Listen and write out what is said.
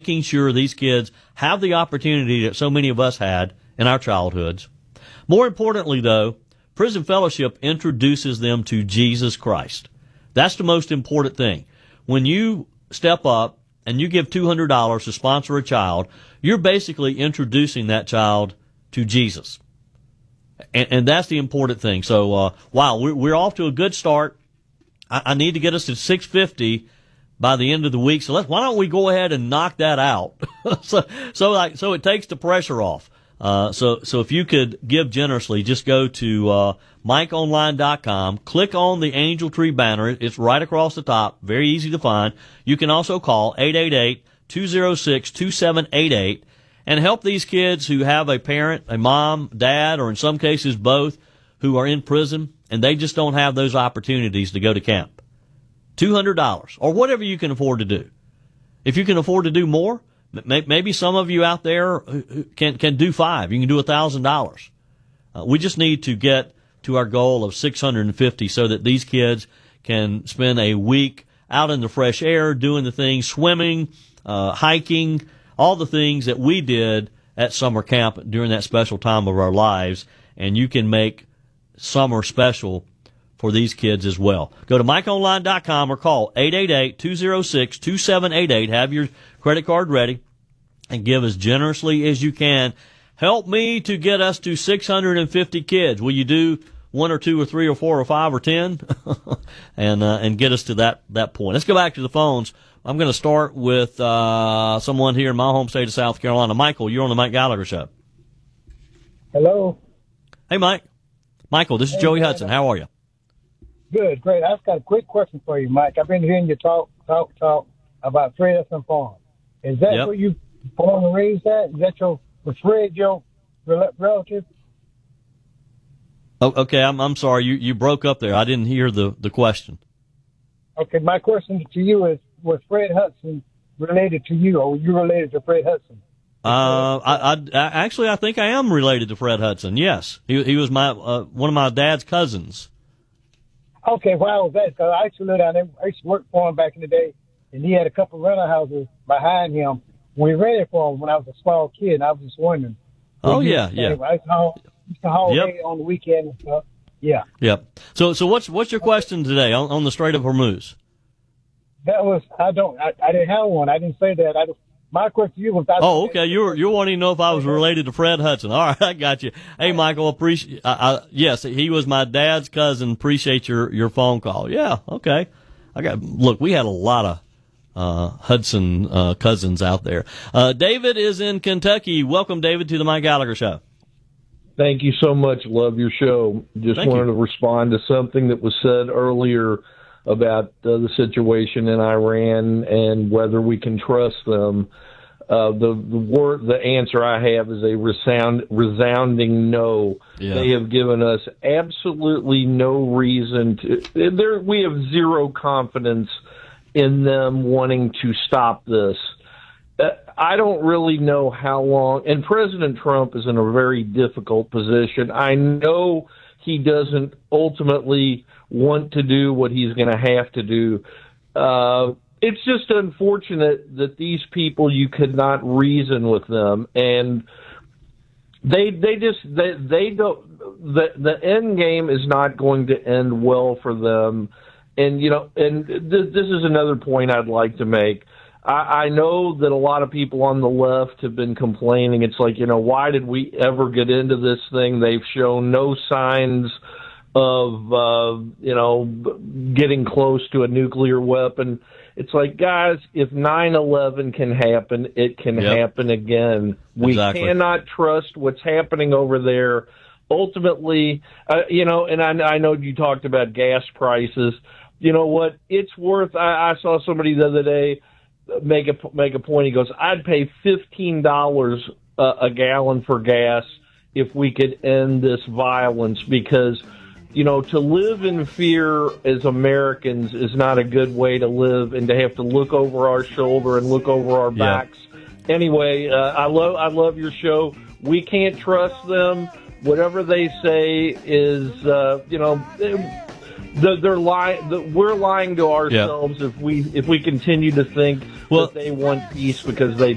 making sure these kids have the opportunity that so many of us had in our childhoods. More importantly, though, Prison Fellowship introduces them to Jesus Christ. That's the most important thing. When you step up and you give $200 to sponsor a child, you're basically introducing that child to Jesus. And that's the important thing. So, wow, we're off to a good start. I need to get us to 650 by the end of the week. So why don't we go ahead and knock that out? so it takes the pressure off. So if you could give generously, just go to, MikeOnline.com, click on the Angel Tree banner. It's right across the top. Very easy to find. You can also call 888-206-2788 and help these kids who have a parent, a mom, dad, or in some cases both, who are in prison and they just don't have those opportunities to go to camp. $200 or whatever you can afford to do. If you can afford to do more, maybe some of you out there can do $5. You can do $1,000. We just need to get to our goal of 650 so that these kids can spend a week out in the fresh air doing the things, swimming, hiking, all the things that we did at summer camp during that special time of our lives. And you can make summer special for these kids as well. Go to MikeOnline.com or call 888-206-2788. Have your credit card ready and give as generously as you can. Help me to get us to 650 kids. Will you do 1 or 2 or 3 or 4 or 5 or 10 and get us to that point? Let's go back to the phones. I'm going to start with someone here in my home state of South Carolina. Michael, you're on the Mike Gallagher Show. Hello. Hey, Mike. Michael, this is Joey Hudson. How are you? Good, great. I've got a quick question for you, Mike. I've been hearing you talk about Fred Hudson Farm. Is that where you born and raised at? Is that was Fred your relative? Oh, okay, I'm sorry. You broke up there. I didn't hear the question. Okay, my question to you is, was Fred Hudson related to you, or were you related to Fred Hudson? I think I am related to Fred Hudson. Yes, he was my one of my dad's cousins. Okay, why was that? Because I used to live down there. I used to work for him back in the day, and he had a couple of rental houses behind him. We rented for him when I was a small kid, and I was just wondering. Oh, yeah. I used to haul hay on the weekend and stuff. Yeah. Yep. So what's your question today on the Strait of Hormuz? That was I didn't have one. I didn't say that. My question to you was. Okay. You're wanting to know if I was related to Fred Hudson. All right, I got you. Hey, Michael, appreciate. Yes, he was my dad's cousin. Appreciate your phone call. Yeah. Okay. Look, we had a lot of Hudson cousins out there. David is in Kentucky. Welcome, David, to the Mike Gallagher Show. Thank you so much. Love your show. Just wanted to respond to something that was said earlier about the situation in Iran and whether we can trust them. The answer I have is a resounding no. Yeah. They have given us absolutely no reason to. We have zero confidence in them wanting to stop this. I don't really know how long, and President Trump is in a very difficult position. I know he doesn't ultimately want to do what he's going to have to do. It's just unfortunate that these people, you could not reason with them, and they don't. The end game is not going to end well for them. And this is another point I'd like to make. I know that a lot of people on the left have been complaining. It's like, why did we ever get into this thing? They've shown no signs of, getting close to a nuclear weapon. It's like, guys, if 9/11 can happen, it can happen again. We cannot trust what's happening over there. Ultimately, and I know you talked about gas prices. You know what? It's worth. I saw somebody the other day make a point. He goes, "I'd pay $15 a gallon for gas if we could end this violence, because to live in fear as Americans is not a good way to live, and to have to look over our shoulder and look over our backs." Anyway, I love your show. We can't trust them. Whatever they say is, they're lying. We're lying to ourselves if we continue to think that they want peace, because they